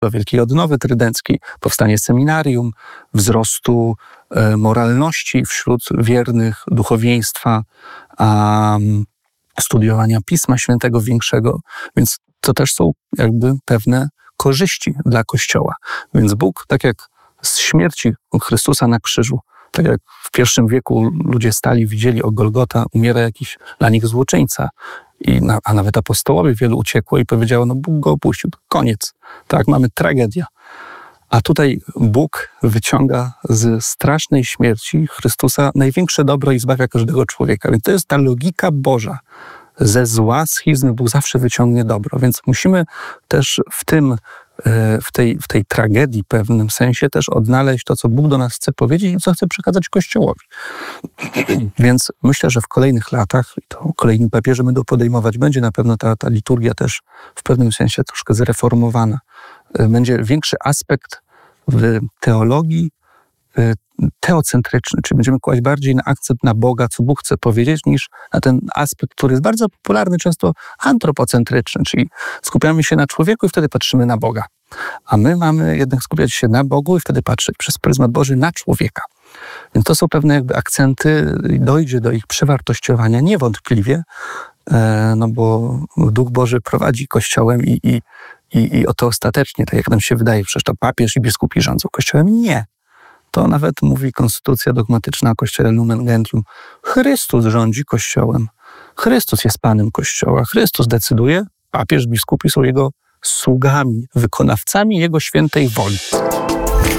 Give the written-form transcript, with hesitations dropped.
do wielkiej odnowy trydenckiej, powstanie seminarium, wzrostu moralności wśród wiernych, duchowieństwa, studiowania Pisma Świętego większego. Więc to też są jakby pewne korzyści dla Kościoła. Więc Bóg, tak jak z śmierci Chrystusa na krzyżu, tak jak w I wieku ludzie stali, widzieli o Golgota, umiera jakiś dla nich złoczyńca, a nawet apostołowie wielu uciekło i powiedziało, no Bóg go opuścił, koniec. Tak, mamy tragedię. A tutaj Bóg wyciąga z strasznej śmierci Chrystusa największe dobro i zbawia każdego człowieka. Więc to jest ta logika Boża. Ze zła, schizmy Bóg zawsze wyciągnie dobro. Więc musimy też w tej tragedii w pewnym sensie też odnaleźć to, co Bóg do nas chce powiedzieć i co chce przekazać Kościołowi. Więc myślę, że w kolejnych latach, i to kolejni papieże będą podejmować, będzie na pewno ta liturgia też w pewnym sensie troszkę zreformowana. Będzie większy aspekt w teologii teocentryczny, czyli będziemy kłaść bardziej na akcent na Boga, co Bóg chce powiedzieć, niż na ten aspekt, który jest bardzo popularny, często antropocentryczny, czyli skupiamy się na człowieku i wtedy patrzymy na Boga. A my mamy jednak skupiać się na Bogu i wtedy patrzeć przez pryzmat Boży na człowieka. Więc to są pewne jakby akcenty, dojdzie do ich przewartościowania niewątpliwie, no bo Duch Boży prowadzi Kościołem i o to ostatecznie, tak jak nam się wydaje, przecież to papież i biskupi rządzą Kościołem. Nie. To nawet mówi konstytucja dogmatyczna o Kościele Lumen Gentium. Chrystus rządzi Kościołem. Chrystus jest Panem Kościoła. Chrystus decyduje, papież, biskupi są Jego sługami, wykonawcami Jego świętej woli.